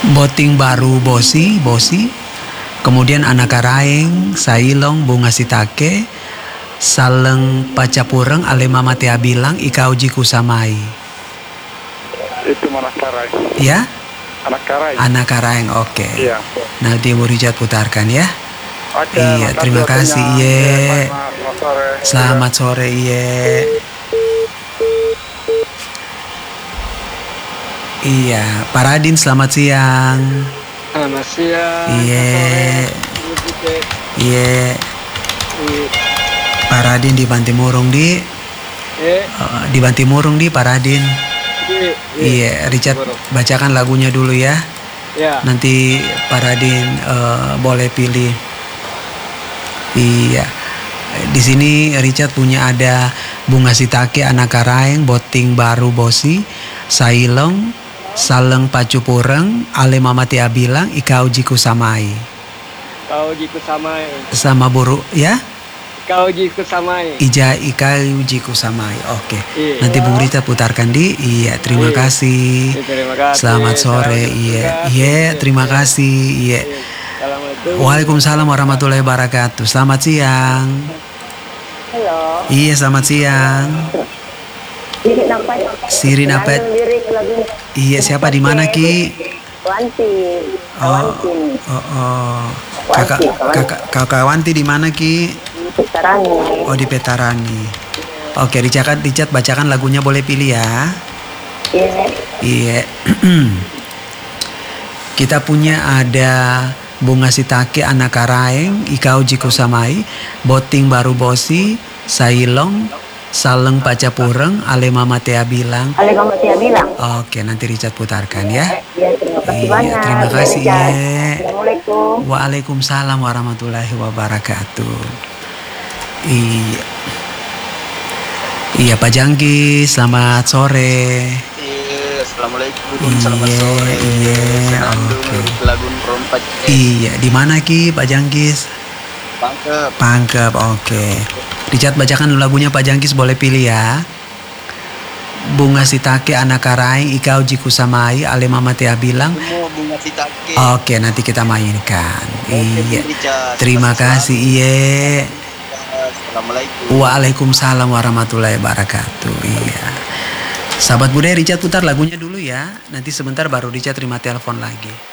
Boting baru bosi, bosi. Kemudian anak karaeng, sailong, bunga sitake, saleng pacapureng, ale mama tea bilang, ikau jiku samai. Itu mana karai? Ya? Anak karai. Anak karaeng, oke. Iya. Nanti Bu Richard putarkan ya. Oke, Iya, terima kasih. Iya. Selamat sore. Selamat sore, iya. Iya, Pak Radin selamat siang. Selamat siang. Iya. Iya. Pak Radin di Bantimurung di. Di Bantimurung di Pak Radin. Iya, Richard bacakan lagunya dulu ya. Ya. Nanti Pak Radin boleh pilih. Iya. Di sini Richard punya ada bunga sitake, anak karaeng, boting baru bosi, sailong, saleng pacupureng, ale mama tia bilang, ikau jiku samai. Kau jiku samai. Sama buruk ya? Kau jiku samai. Ija ikau jiku samai. Oke. Iya. Nanti Bung Rita putarkan di. Iya, terima kasih. Terima kasih. Selamat sore. Iya. Iya, terima kasih. Iya. Assalamualaikum. Waalaikumsalam warahmatullahi wabarakatuh. Selamat siang. Halo. Iya, selamat siang. Lirik apa? Siri Napet. Lirik lagu. Iya, siapa di mana Ki? Wanti. Wanti. Kakak Wanti di mana Ki? Petarani. Oh, di Petarani. Oke, Richard bacakan lagunya, boleh pilih ya. Iya. Iya. Kita punya ada bunga sitake, anak karaeng, ikau jiku samai, boting baru bosi, sailong, saleng pacapureng, ale mama tea bilang. Ale mama tea bilang. Oke, nanti Richard putarkan ya. Iya, terima kasih Iya, banyak. terima kasih ya. Assalamualaikum. Waalaikumsalam warahmatullahi wabarakatuh. Iya. Iya, Pak Jangki, selamat sore. Assalamualaikum. Iya, Selamat sore. iya, Senandung, oke. Lagun Rompat. Iya, di mana Ki, Pak Jangkis? Pangkep. Pangkep, oke. Richard bacakan lagunya Pak Jangkis, boleh pilih ya. Bunga sitake, anak karaeng, ikau jiku samai, ale mama tea bilang. Semua bunga sitake. Oke, nanti kita mainkan. Oke, Iya. Richard. Terima kasih. Iya. Assalamualaikum. Waalaikumsalam warahmatullahi wabarakatuh. Iya. Sahabat budaya, Richard putar lagunya dulu ya. Nanti sebentar baru Richard terima telepon lagi.